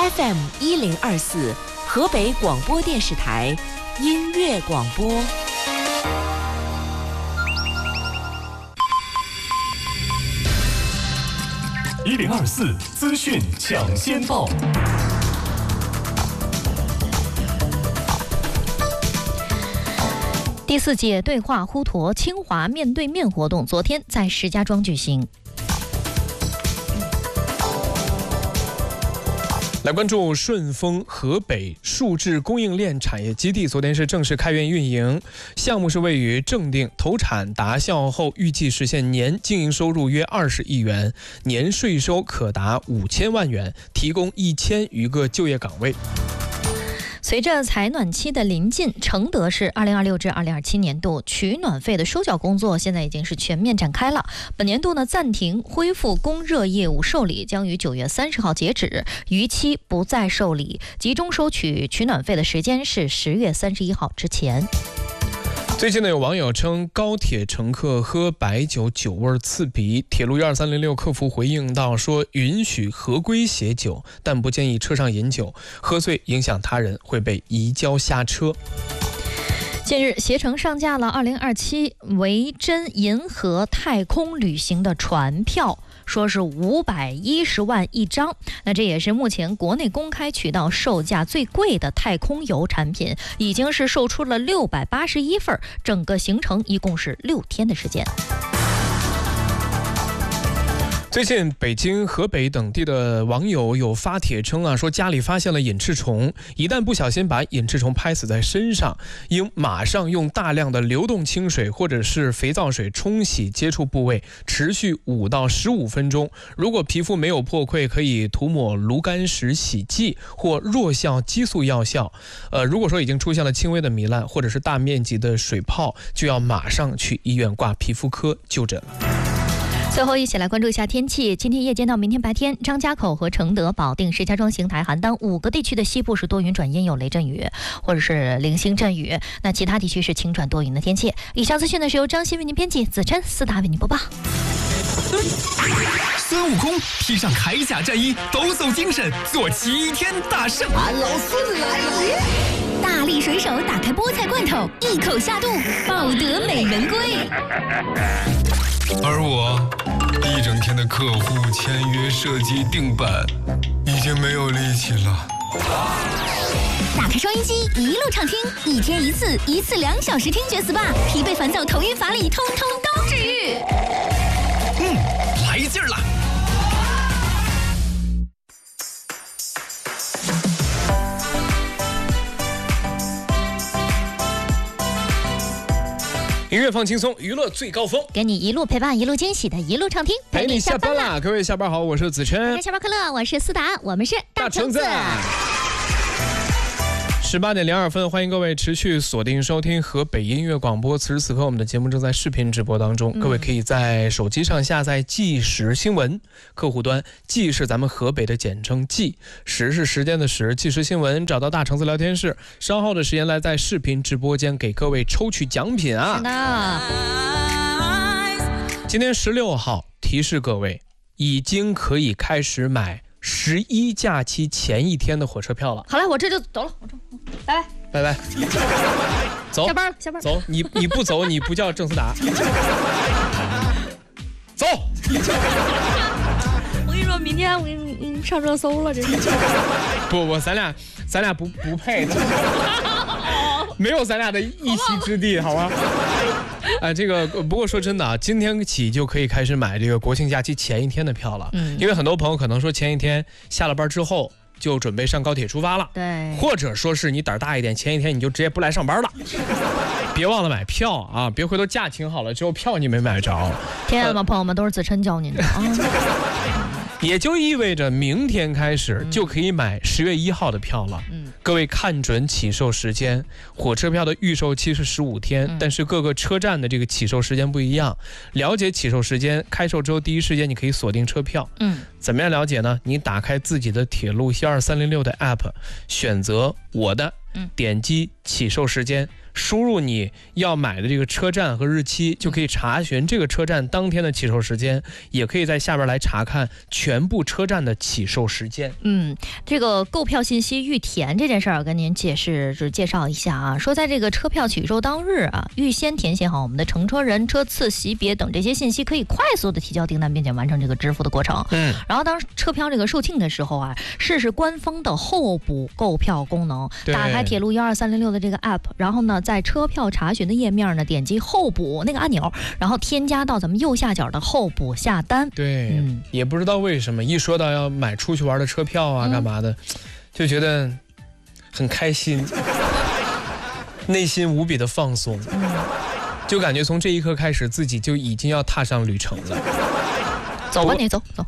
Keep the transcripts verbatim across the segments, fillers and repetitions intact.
F M 一零二四，河北广播电视台音乐广播。 一零二四资讯抢先报。 第四届对话呼沱清华面对面活动昨天在石家庄举行。 来关注顺丰河北数字供应链产业基地，昨天是正式开园运营。项目是位于正定，投产达效后，预计实现年经营收入约二十亿元，年税收可达五千万元，提供一千余个就业岗位。 随着采暖期的临近，承德市二零二六至二零二七年度取暖费的收缴工作现在已经是全面展开了。本年度呢暂停恢复供热业务受理，将于九月三十号截止，逾期不再受理。集中收取取暖费的时间是十月三十一号之前。 最近呢，有网友称高铁乘客喝白酒酒味刺鼻，铁路一二三零六客服回应到说，允许合规携酒，但不建议车上饮酒，喝醉影响他人会被移交下车。 近日，携程上架了二零二七维珍银河太空旅行的船票，说是五百一十万一张。那这也是目前国内公开渠道售价最贵的太空游产品，已经是售出了六百八十一份，整个行程一共是六天的时间。 最近北京、河北等地的网友有发帖称啊，说家里发现了隐翅虫，一旦不小心把隐翅虫拍死在身上，应马上用大量的流动清水或者是肥皂水冲洗接触部位，持续五到十五分钟。如果皮肤没有破溃，可以涂抹炉甘石洗剂或弱效激素药效。呃，如果说已经出现了轻微的糜烂或者是大面积的水泡，就要马上去医院挂皮肤科就诊了。 最后一起来关注一下天气。今天夜间到明天白天，张家口和承德、保定、石家庄、邢台、邯郸五个地区的西部是多云转阴，有雷阵雨或者是零星阵雨，那其他地区是晴转多云的天气。以上资讯呢是由张鑫为您编辑，子琛、思达为您播报。 孙悟空披上铠甲战衣，抖擞精神，做齐天大圣。 俺老孙来也！ 大力水手打开菠菜罐头，一口下肚，抱得美人归。 而我一整天的客户签约、设计、定版，已经没有力气了。 打开收音机，一路畅听，一天一次，一次两小时听觉 S P A， 疲惫烦躁、头晕乏力，通通都治愈。 嗯，来劲儿了。 音乐放轻松，娱乐最高峰， 给你一路陪伴，一路惊喜的一路畅听， 陪你下班啦！各位下班好，我是子琛。 大家下班快乐，我是思达，我们是大橙子。十八点零二分，欢迎各位持续锁定收听河北音乐广播。此时此刻，我们的节目正在视频直播当中，嗯、各位可以在手机上下载即时新闻客户端，即是咱们河北的简称即，时是时间的时，即时新闻，找到大橙子聊天室，稍后的时间来在视频直播间给各位抽取奖品啊！ 是的。 今天十六号，提示各位，已经可以开始买十一假期前一天的火车票了。 好了，我这就走了，我这拜拜拜拜，走， 下班了，下班了， 走，你你不走，你不叫郑思达，走。 我跟你说，明天我给你嗯上热搜了，这是。 不不，咱俩咱俩不不配的，没有咱俩的一席之地，好吗？哎，这个不过说真的啊，今天起就可以开始买这个国庆假期前一天的票了。嗯，因为很多朋友可能说前一天下了班之后就准备上高铁出发了， 对， 或者说是你胆大一点，前一天你就直接不来上班了。别忘了买票啊！别回头假请好了之后票你没买着。 天啊，朋友们，都是子琛教您的啊。 也就意味着明天开始就可以买十月一号的票了。嗯，各位看准起售时间，火车票的预售期是十五天，嗯、但是各个车站的这个起售时间不一样。了解起售时间，开售之后第一时间你可以锁定车票。嗯，怎么样了解呢？你打开自己的铁路一二三零六的 app， 选择我的，嗯，点击起售时间， 输入你要买的这个车站和日期，就可以查询这个车站当天的起售时间，也可以在下边来查看全部车站的起售时间。 嗯，这个购票信息预填这件事儿，跟您解释就是介绍一下啊。说在这个车票取售当日啊，预先填写好我们的乘车人、车次、级别等这些信息，可以快速的提交订单，并且完成这个支付的过程。 嗯， 然后当车票这个售罄的时候啊，试试官方的候补购票功能，打开铁路一二三零六的这个 app， 然后呢，在车票查询的页面呢，点击候补那个按钮，然后添加到咱们右下角的候补下单。 对， 嗯， 也不知道为什么一说到要买出去玩的车票啊， 嗯、 干嘛的，就觉得很开心，内心无比的放松。 嗯， 就感觉从这一刻开始，自己就已经要踏上旅程了。 走吧，你走走。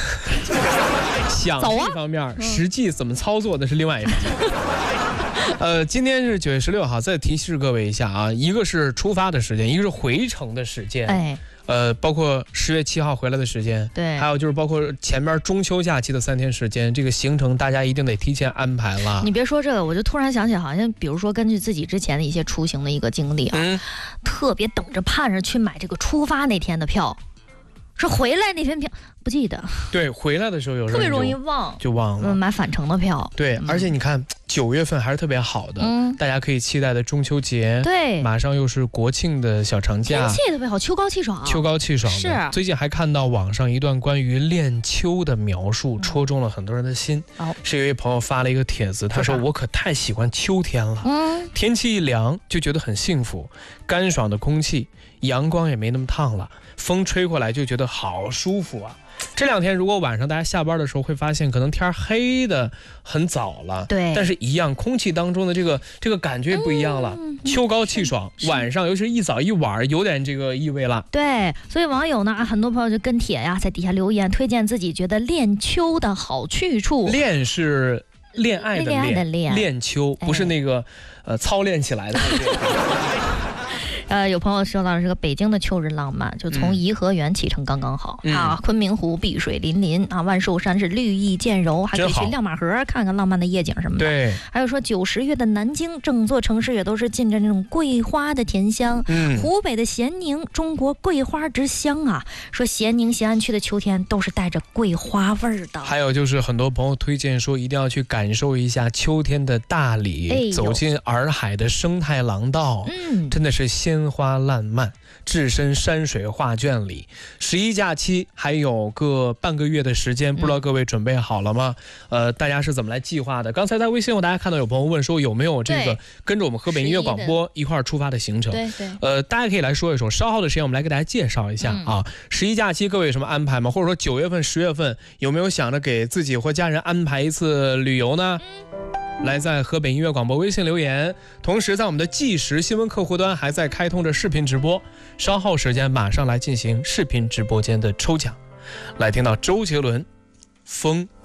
想这方面，实际怎么操作的是另外一方面。呃，今天是九月十六号，再提示各位一下啊，一个是出发的时间，一个是回程的时间。 哎， 呃，包括十月七号回来的时间， 对， 还有就是包括前面中秋假期的三天时间，这个行程大家一定得提前安排了。 你别说这个，我就突然想起，好像比如说根据自己之前的一些出行的一个经历啊， 嗯， 特别等着盼着去买这个出发那天的票。是回来那天票不记得， 对，回来的时候有时候特别容易忘， 就忘了、 嗯、买返程的票。 对、嗯，而且你看九月份还是特别好的，嗯，大家可以期待的中秋节， 对， 马上又是国庆的小长假， 天气也特别好，秋高气爽， 秋高气爽的。 是， 最近还看到网上一段关于恋秋的描述，戳中了很多人的心。 哦， 是有一位朋友发了一个帖子，他说我可太喜欢秋天了， 嗯， 天气一凉就觉得很幸福，干爽的空气，阳光也没那么烫了。风吹过来就觉得好舒服啊！这两天如果晚上大家下班的时候会发现，可能天黑的很早了， 对， 但是一样，空气当中的这个这个感觉不一样了，嗯、秋高气爽，晚上尤其是一早一晚有点这个意味了。 对，所以网友呢，很多朋友就跟帖呀，在底下留言，推荐自己觉得恋秋的好去处。 恋是恋爱的恋， 恋爱的恋， 恋秋不是那个、哎、呃操练起来的。 呃，有朋友说到这个北京的秋日浪漫，就从颐和园启程刚刚好、 嗯、 啊，昆明湖碧水粼粼啊，万寿山是绿意渐柔，还可以去亮马河看看浪漫的夜景什么的。 对， 还有说九十月的南京，整座城市也都是浸着那种桂花的甜香。 嗯， 湖北的咸宁，中国桂花之乡啊，说咸宁咸安区的秋天都是带着桂花味儿的。 还有就是很多朋友推荐说，一定要去感受一下秋天的大理， 哎、 走进洱海的生态廊道， 嗯， 真的是鲜花烂漫，置身山水画卷里。十一假期还有个半个月的时间，不知道各位准备好了吗？嗯、呃，大家是怎么来计划的？刚才在微信我大家看到有朋友问说，有没有这个跟着我们河北音乐广播一块儿出发的行程？ 对对。 呃，大家可以来说一说，稍后的时间我们来给大家介绍一下、嗯、啊。十一假期各位有什么安排吗？或者说九月份、十月份有没有想着给自己或家人安排一次旅游呢？嗯，来在河北音乐广播微信留言，同时在我们的即时新闻客户端还在开通着视频直播，稍后时间马上来进行视频直播间的抽奖。来听到周杰伦《风》。